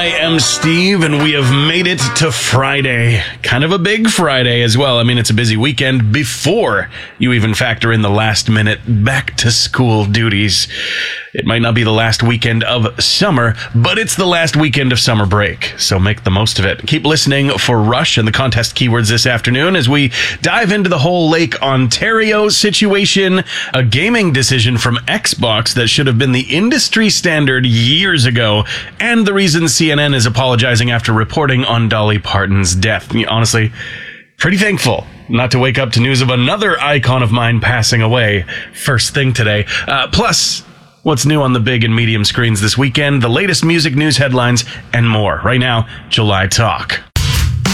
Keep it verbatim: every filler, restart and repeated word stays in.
I am Steve, and we have made it to Friday. Kind of a big Friday as well. I mean, it's a busy weekend before you even factor in the last minute back to school duties. It might not be the last weekend of summer, but it's the last weekend of summer break, so make the most of it. Keep listening for Rush and the contest keywords this afternoon as we dive into the whole Lake Ontario situation, a gaming decision from Xbox that should have been the industry standard years ago, and the reason C N N is apologizing after reporting on Dolly Parton's death. Honestly, pretty thankful not to wake up to news of another icon of mine passing away first thing today. Uh, plus, what's new on the big and medium screens this weekend, the latest music news headlines, and more. Right now, July Talk.